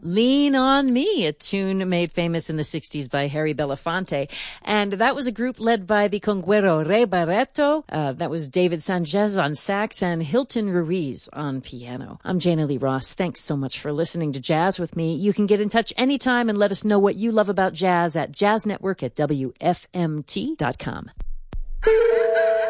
Lean on Me, a tune made famous in the 60s by Harry Belafonte. And that was a group led by the conguero Ray Barreto. That was David Sanchez on sax and Hilton Ruiz on piano. I'm Jana Lee Ross. Thanks so much for listening to Jazz with me. You can get in touch anytime and let us know what you love about jazz at jazznetwork@wfmt.com.